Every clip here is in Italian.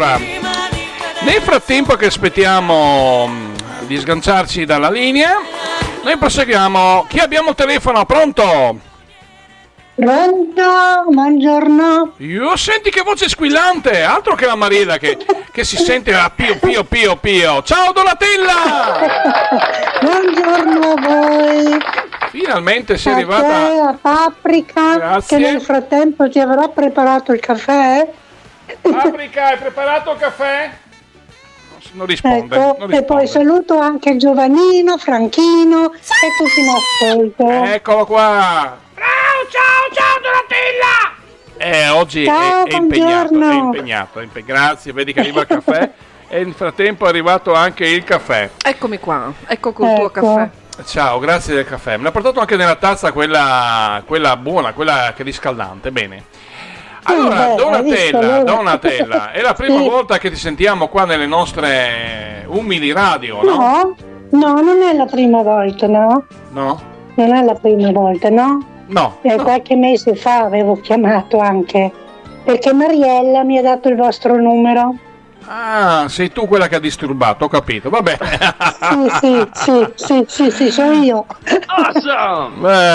Allora, nel frattempo che aspettiamo di sganciarci dalla linea, noi proseguiamo. Chi abbiamo al telefono? Pronto? Pronto? Buongiorno. Io senti che voce squillante, altro che la Mariella che si sente a pio pio pio pio. Ciao Donatella! Buongiorno a voi. Finalmente sei A arrivata. te, a Paprika. Grazie. Che nel frattempo ti avrò preparato il caffè. Paprika, hai preparato il caffè? Non risponde. Ecco, non e poi risponde. saluto anche Giovanino, Franchino e tutti in ascolto. Eccolo qua. Ciao Donatella. Oggi Ciao, è impegnato, buongiorno. Grazie, vedi che arriva il caffè e nel frattempo è arrivato anche il caffè. Eccomi qua, ecco col tuo caffè. Ciao, grazie del caffè. Me l'ha portato anche nella tazza quella buona, quella che è riscaldante. Bene. Allora, Donatella, è la prima volta che ti sentiamo qua nelle nostre umili radio, no? No, non è la prima volta, no? No? Non è la prima volta, no? No. Qualche mese fa avevo chiamato anche, perché Mariella mi ha dato il vostro numero. Ah, sei tu quella che ha disturbato, ho capito, va bene. Sì, sono io. Awesome!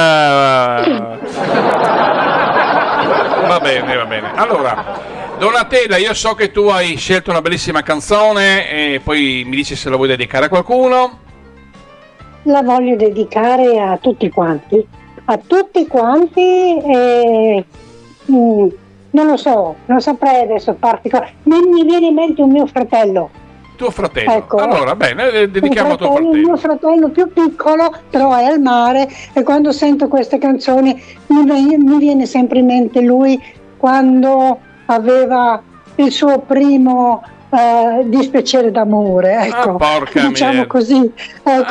Va bene. Allora, Donatella, io so che tu hai scelto una bellissima canzone e poi mi dici se la vuoi dedicare a qualcuno. La voglio dedicare a tutti quanti. Non lo so, non saprei adesso particolare. Mi viene in mente un mio fratello. Tuo fratello? Ecco. Allora, bene, dedichiamo a tuo fratello. Il mio fratello più piccolo, però è al mare, e quando sento queste canzoni mi viene sempre in mente lui quando aveva il suo primo dispiacere d'amore, ecco, diciamo mia. Così, ecco,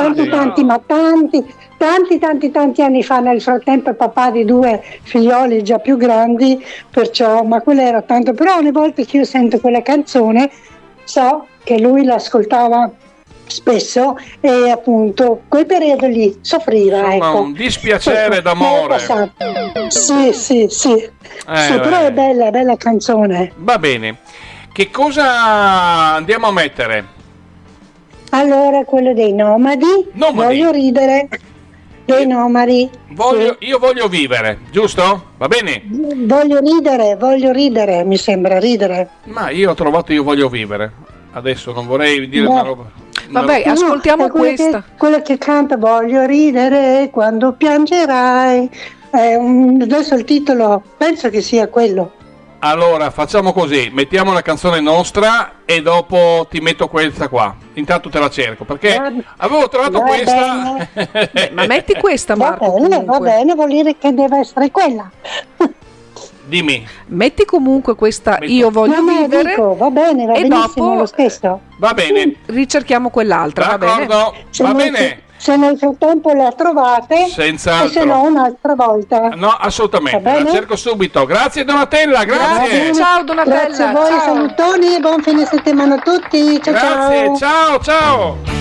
tanti anni fa. Nel frattempo è papà di 2 figlioli già più grandi, perciò, ma quella era tanto. Però ogni volta che io sento quella canzone so che lui l'ascoltava spesso e appunto quel periodo lì soffriva. Insomma, ecco. Un dispiacere d'amore. Sì, però è bella canzone. Va bene. Che cosa andiamo a mettere? Allora, quello dei Nomadi. Voglio ridere. Dei Nomadi. Io voglio vivere, giusto? Va bene? Voglio ridere, mi sembra ridere. Ma io ho trovato Io voglio vivere. Adesso non vorrei dire una roba. Vabbè, ascoltiamo questa. Quella che canta Voglio ridere quando piangerai. Adesso il titolo penso che sia quello. Allora, facciamo così, mettiamo la canzone nostra e dopo ti metto questa qua. Intanto te la cerco, perché avevo trovato questa. Ma metti questa, Marco. Va bene, vuol dire che deve essere quella. Dimmi. Metti comunque questa Io voglio vivere. Va bene, va benissimo dopo lo stesso. Va bene. Ricerchiamo quell'altra, D'accordo, va bene. Se nel frattempo la trovate, senz'altro. E se no un'altra volta. No, assolutamente, la cerco subito. Grazie Donatella, grazie. Ciao Donatella. Grazie a voi, salutoni, buon fine settimana a tutti. Grazie, ciao.